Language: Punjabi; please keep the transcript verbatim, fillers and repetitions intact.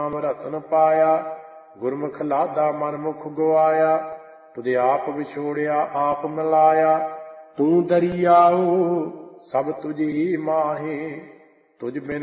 ਨਾਮ ਰਤਨ ਪਾਇਆ, ਗੁਰਮੁਖ ਲਾਦਾ ਮਨ ਮੁਖ ਗਵਾਇਆ। ਤੁਧ ਆਪ ਵਿਛੋੜਿਆ ਆਪ ਮਿਲਾਇਆ, ਤੂੰ ਦਰਿਆਓ ਸਭ ਤੁਝੀ ਮਾਹੇ। ਤੁਝ ਬਿਨ